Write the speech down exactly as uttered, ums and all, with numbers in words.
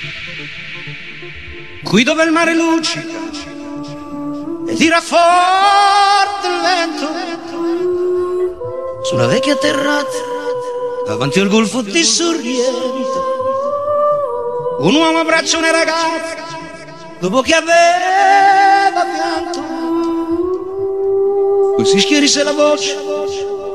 Qui dove il mare luccica e tira forte il vento, sulla vecchia terrazza davanti al golfo di Sorrento, un uomo abbraccia una ragazza dopo che aveva pianto, poi si schierisse la voce